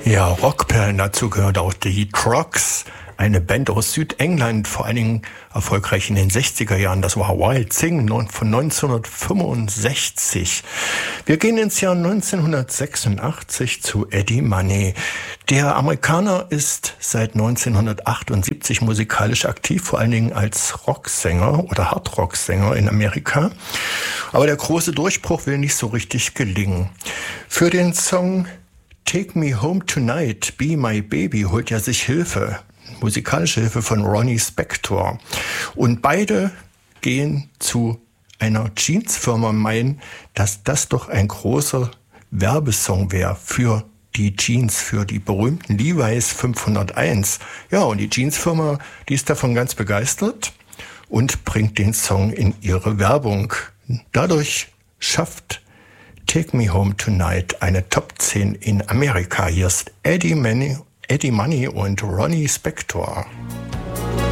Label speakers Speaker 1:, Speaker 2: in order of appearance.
Speaker 1: Ja, Rockperlen, dazu gehört auch die Trucks, eine Band aus Südengland, vor allen Dingen erfolgreich in den 60er Jahren. Das war Wild Thing von 1965. Wir gehen ins Jahr 1986 zu Eddie Money. Der Amerikaner ist seit 1978 musikalisch aktiv, vor allen Dingen als Rocksänger oder Hardrocksänger in Amerika. Aber der große Durchbruch will nicht so richtig gelingen. Für den Song Take Me Home Tonight, Be My Baby holt er sich Hilfe, musikalische Hilfe von Ronnie Spector. Und beide gehen zu einer Jeansfirma, meinen, dass das doch ein großer Werbesong wäre für die Jeans, für die berühmten Levi's 501. Ja, und die Jeansfirma, die ist davon ganz begeistert und bringt den Song in ihre Werbung. Dadurch schafft Take Me Home Tonight eine Top 10 in Amerika. Hier ist Eddie Money und Ronnie Spector.